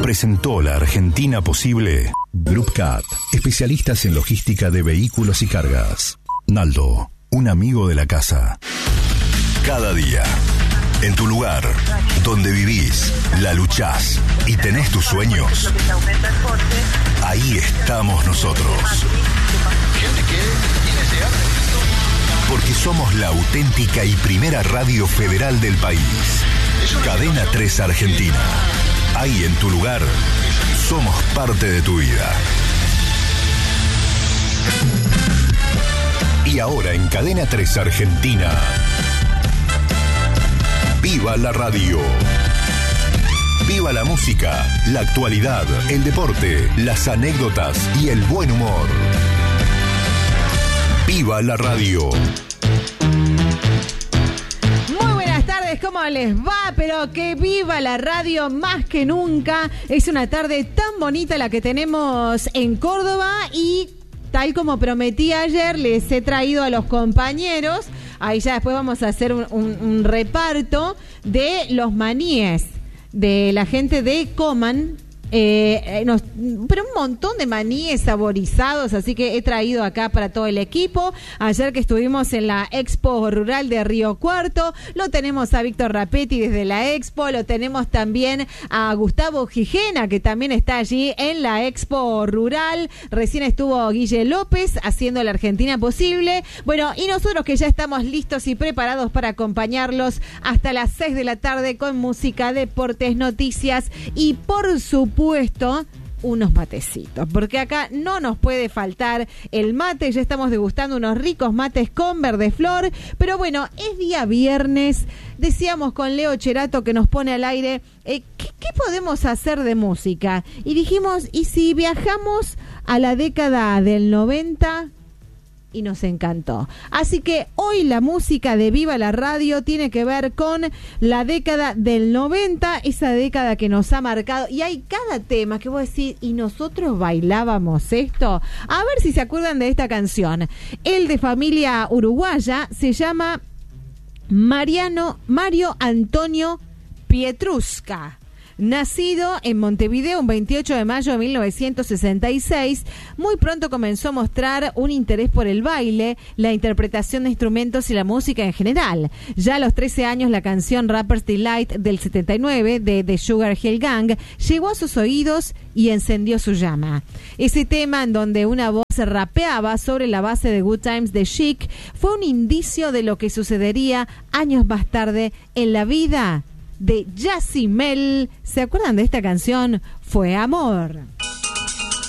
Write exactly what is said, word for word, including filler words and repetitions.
presentó La Argentina Posible. Group Cat, especialistas en logística de vehículos y cargas. Naldo, un amigo de la casa. Cada día, en tu lugar, donde vivís, la luchás y tenés tus sueños, ahí estamos nosotros. Porque somos la auténtica y primera radio federal del país. Cadena tres Argentina. Ahí en tu lugar, somos parte de tu vida. Y ahora en Cadena tres Argentina, ¡viva la radio! ¡Viva la música, la actualidad, el deporte, las anécdotas y el buen humor! ¡Viva la radio! Muy buenas tardes, ¿cómo les va? Pero que viva la radio más que nunca. Es una tarde tan bonita la que tenemos en Córdoba y tal como prometí ayer, les he traído a los compañeros. Ahí ya después vamos a hacer un, un, un reparto de los maníes de la gente de Coman. Eh, nos, pero un montón de maníes saborizados, así que he traído acá para todo el equipo. Ayer que estuvimos en la Expo Rural de Río Cuarto, lo tenemos a Víctor Rapetti desde la Expo, lo tenemos también a Gustavo Gijena, que también está allí en la Expo Rural. Recién estuvo Guille López haciendo La Argentina Posible. Bueno, y nosotros que ya estamos listos y preparados para acompañarlos hasta las seis de la tarde con música, deportes, noticias y por supuesto puesto unos matecitos, porque acá no nos puede faltar el mate. Ya estamos degustando unos ricos mates con verde flor, pero bueno, es día viernes. Decíamos con Leo Cherato, que nos pone al aire, eh, ¿qué, ¿qué podemos hacer de música? Y dijimos, ¿y si viajamos a la década del noventa? Y nos encantó. Así que hoy la música de Viva la Radio tiene que ver con la década del noventa, esa década que nos ha marcado. Y hay cada tema que vos decís, ¿y nosotros bailábamos esto? A ver si se acuerdan de esta canción. El de familia uruguaya se llama Mariano, Mario Antonio Pietrusca. Nacido en Montevideo un veintiocho de mayo de mil novecientos sesenta y seis, muy pronto comenzó a mostrar un interés por el baile, la interpretación de instrumentos y la música en general. Ya a los trece años la canción Rapper's Delight del setenta y nueve de The Sugar Hill Gang llegó a sus oídos y encendió su llama. Ese tema, en donde una voz rapeaba sobre la base de Good Times de Chic, fue un indicio de lo que sucedería años más tarde en la vida de Yacimel. ¿Se acuerdan de esta canción? Fue amor.